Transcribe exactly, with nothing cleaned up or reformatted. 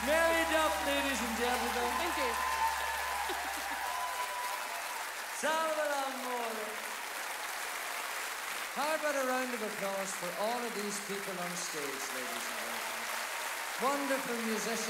Mary Duff, ladies and gentlemen. Thank you. Salve l'amore. How about a round of applause for all of these people on stage, ladies and gentlemen? Wonderful musicians.